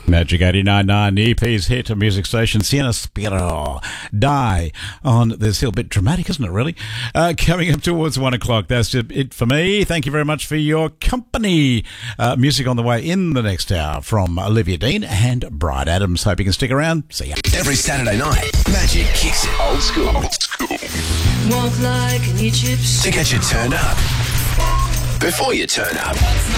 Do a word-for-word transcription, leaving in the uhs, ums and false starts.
Magic eighty-nine point nine, E P's hit music station, Siena Spiro, Die on this hill. Bit dramatic, isn't it, really? Uh, coming up towards one o'clock, that's it for me. Thank you very much for your company. Uh, music on the way in the next hour from Olivia Dean and Bryan Adams. Hope you can stick around. See ya. Every Saturday night, Magic kicks it old school. Old school. Walk like an Egyptian To get you turned up before you turn up.